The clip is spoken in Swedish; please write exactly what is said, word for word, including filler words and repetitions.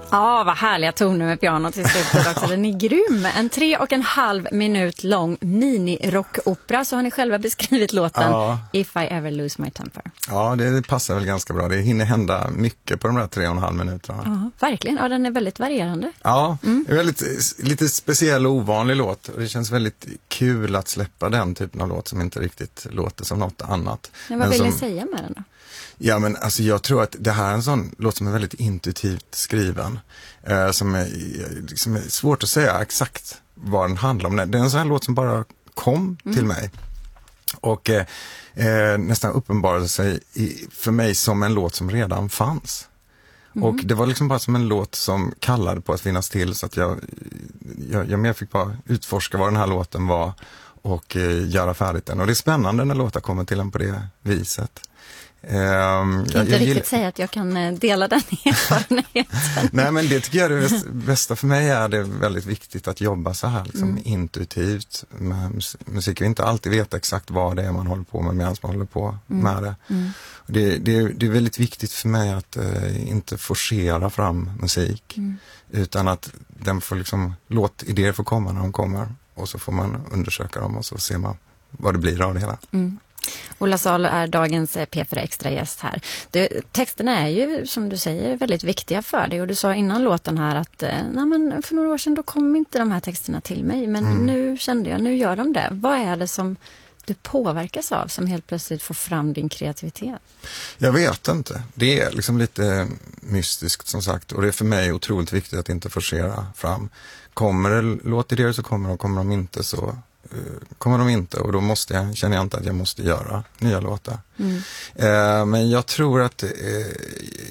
Ja, vad härliga toner med pianot i slutet också. Den är grym. En tre och en halv minut lång mini-rockopera, så har ni själva beskrivit låten ja. If I Ever Lose My Temper. Ja, det passar väl ganska bra. Det hinner hända mycket på de där tre och en halv minuterna. Ja, verkligen. Ja, den är väldigt varierande. Ja, mm. det är väldigt lite speciell och ovanlig låt. Och det känns väldigt kul att släppa den typen av låt som inte riktigt låter som något annat. Men vad vill som... ni säga med den då? Ja, men alltså jag tror att det här är en sån låt som är väldigt intuitivt skriven. Eh, som, är, som är svårt att säga exakt vad den handlar om. Det är en sån här låt som bara kom mm. till mig. Och eh, eh, nästan uppenbarade sig i, för mig som en låt som redan fanns. Mm. Och det var liksom bara som en låt som kallade på att finnas till, så att jag, jag, jag mer fick bara utforska vad den här låten var och eh, göra färdigt den. Och det är spännande när låtar kommer till en på det viset. Um, jag kan inte jag riktigt gill... säga att jag kan dela den erfarenheten. Nej, men det tycker jag är det bästa. För mig är det väldigt viktigt att jobba så här liksom, mm. intuitivt med musik. Och inte alltid veta exakt vad det är man håller på med medan man håller på mm. med det. Mm. Och det, det, det är väldigt viktigt för mig att uh, inte forcera fram musik. Mm. Utan att den får liksom, låt idéer får komma när de kommer. Och så får man undersöka dem och så ser man vad det blir av det hela. Mm. Ola Salo är dagens P fyra Extra gäst här. Det, texterna är ju, som du säger, väldigt viktiga för dig. Och du sa innan låten här att nej, men för några år sedan då kom inte de här texterna till mig. Men mm. nu kände jag, nu gör de det. Vad är det som du påverkas av som helt plötsligt får fram din kreativitet? Jag vet inte. Det är liksom lite mystiskt som sagt. Och det är för mig otroligt viktigt att inte forcera fram. Kommer det låtidéer så kommer de, kommer de inte så... kommer de inte, och då måste jag, känner jag inte att jag måste göra nya låtar. Mm. Eh, men jag tror att eh,